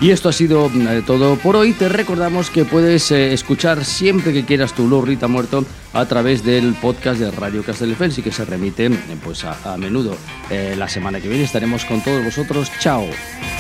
Y esto ha sido todo por hoy. Te recordamos que puedes escuchar siempre que quieras tu Blue Rita Muerto a través del podcast de Radio Castelldefels y que se remite pues a menudo. La semana que viene estaremos con todos vosotros. Chao.